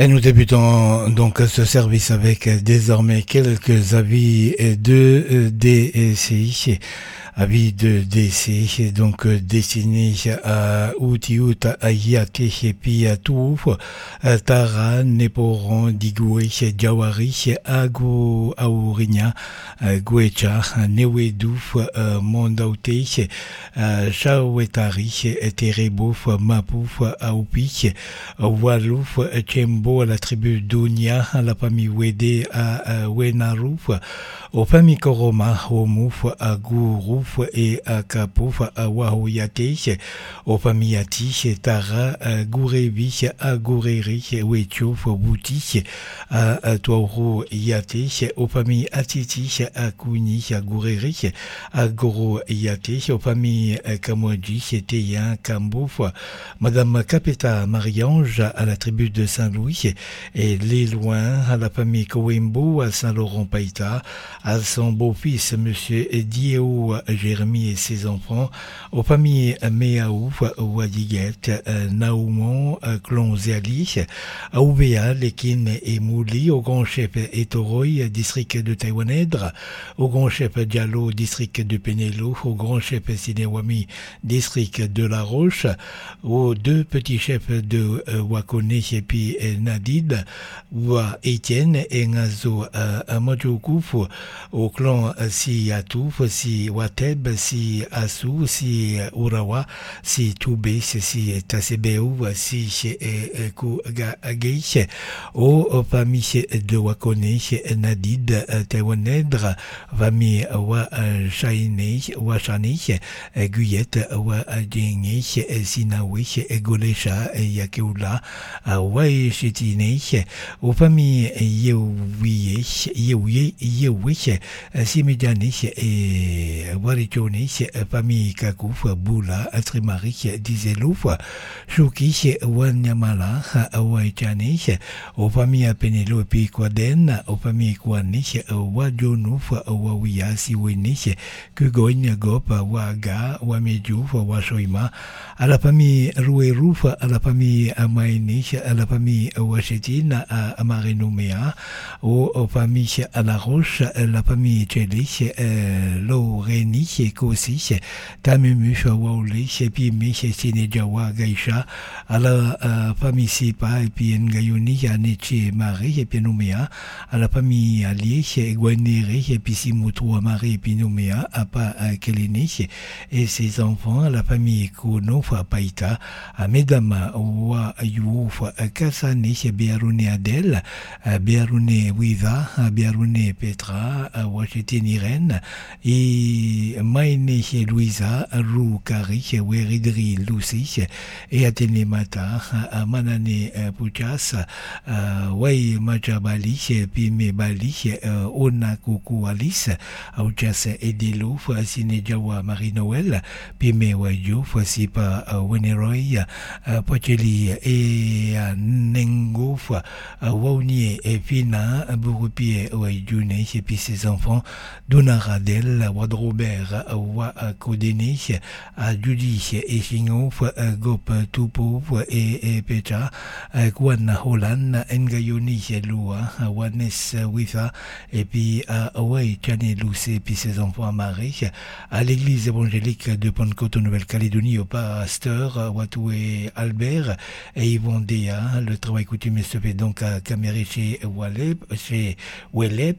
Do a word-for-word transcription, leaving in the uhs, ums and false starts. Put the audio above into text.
Et nous débutons donc ce service avec désormais quelques avis de D C I. Avis de D C I, donc destiné à Utiut, à Yate, puis à Touf, Tara, Neporon, Digoué, Jawari, Ago, Aurinia, Guecha, Newedouf, Mondaute, Chawetari, Terebouf, Mapouf, Aupi, Walouf, Chembo, la tribu d'Unia, la famille Wede, à Wenarouf, au famille Koroma, Homouf, à Gourou, et à Kapouf, à Wahouyate, au Pamiati, Tara, à Gourevi, à Goureri, Wetchouf, Bouti, à Touro Yate, au famille Atiti, à Kouni, à Goureri, à Goro Yate, au famille Kamwadji, Teyan, Kambouf, Madame Capeta Marie-Ange, à la tribu de Saint-Louis, et les loin, à la famille Kowembo, à Saint-Laurent-Païta, à son beau-fils, Monsieur Diéo Jérémie et ses enfants, aux familles Méaouf, Wadiguet, Naoumon, Clonziali, Aoubéa, Lekin et Mouli, au grand chef Etoroy, district de Taïwanèdre, au grand chef Diallo, district de Pénélo, au grand chef Sinewami, district de La Roche, aux deux petits chefs de Wakone et puis Nadid, Wa Etienne et Ngazo Amadjoukouf, au clan Si Atouf, Si Wateb, Si Assou, Si Urawa, Si Toubé, Si Tasebeu, Si Kougagei, au famille de Wakone, Nadid, Taïwanèdre, famille Wa Shaine, Wa Shani, Guyette, Wa Djenge, Sinawe, Golesha, Yakeula, Wa Chetine, aux familles Yeouye, Yeouye, Yeouye, Simediane et Warichone, famille Kakouf, Boula, Trimari, Dizelouf, Chouki, Wanyamala, Waichane, aux familles Penelo et puis Kwaden, aux familles Kwane, Wadjonouf, Wawia, Siwene, Kugogne, Gop, Waga, Wamedjouf, Washoima, à la famille Rouerouf, à la famille Amaini, à la famille Wachetine, à Marinomea, aux familles à la Roche, la famille Tchéli, Loreni, Kossi, Tamemu, Waouli, Pimi, Sinejawa, Gaïcha, à la famille Sipa, et puis Ngayoni, à Neche, Marie, et puis Nouméa, à la famille Allié, Guaneri, et puis Simoutou, Marie, et puis Nouméa, à Pa Keleni, et ses enfants, à la famille Kono, Païta, à Medama, Wa Youf, Kassani, Biaroune Adel, Biaroune Wiva, Biaroune Petra, Wachetine Irène, et Maïne Louisa, Rou Kari, Weridri Lucie, et Athéné Mata, Manane Puchas, Wai Majabali, Pime Bali, Ona Kuku Alice, Auchas Edelo, Sinejawa Marie-Noël, Pime Wajo, Sipa Weneroy, Pocheli et Nengof, Waunier et Fina, Bourupie, Waijune, et puis ses enfants, Donaradel, Wadrobert, Wakodene, Judy et Shingof, Gop Tupo et Pecha, Kwan Holland, Ngayoni, Lua, Wanes Wifa, et puis Wai Chane Luce, et puis ses enfants à Marie, à l'église évangélique de Pentecôte en Nouvelle-Calédonie, au pasteur Watoué Albert et Yvon Déa. Le travail coutumier se fait donc à Caméré chez Waleb, chez Welep,